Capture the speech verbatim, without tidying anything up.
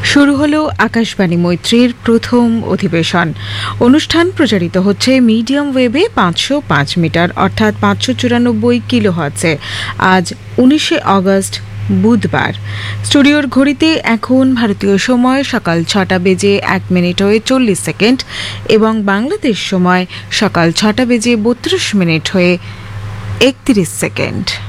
শুরু হলো আকাশবাণী মৈত্রীর প্রথম অধিবেশন। অনুষ্ঠান প্রচারিত হচ্ছে মিডিয়াম ওয়েবে পাঁচশো পাঁচ মিটার অর্থাৎ পাঁচশো চুরানব্বই কিলো হার্টজে। আজ উনিশে আগস্ট বুধবার। স্টুডিওর ঘড়িতে এখন ভারতীয় সময় সকাল ছটা বেজে এক মিনিট হয়ে চল্লিশ সেকেন্ড এবং বাংলাদেশ সময় সকাল ছটা বেজে বত্রিশ মিনিট হয়ে একত্রিশ সেকেন্ড।